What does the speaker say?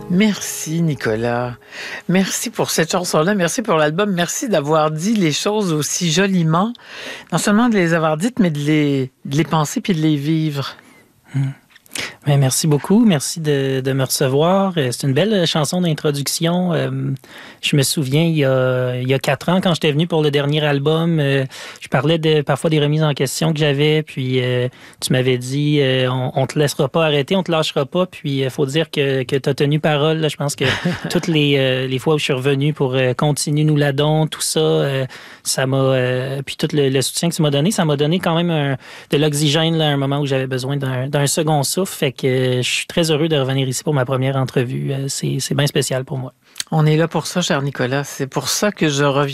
Merci, Nicolas. Merci pour cette chanson-là. Merci pour l'album. Merci d'avoir dit les choses aussi joliment. Non seulement de les avoir dites, mais de les penser puis de les vivre. Bien, merci beaucoup. Merci de me recevoir. C'est une belle chanson d'introduction. Je me souviens, il y a 4 ans, quand j'étais venu pour le dernier album, je parlais parfois des remises en question que j'avais. Puis tu m'avais dit, on te laissera pas arrêter, on te lâchera pas. Puis il faut dire que tu as tenu parole. Là. Je pense que toutes les fois où je suis revenu pour continuer nous la don, tout ça, ça m'a... puis tout le soutien que tu m'as donné, ça m'a donné quand même de l'oxygène là, à un moment où j'avais besoin d'un second souffle. Fait que je suis très heureux de revenir ici pour ma première entrevue. C'est bien spécial pour moi. On est là pour ça, cher Nicolas. C'est pour ça que je reviens.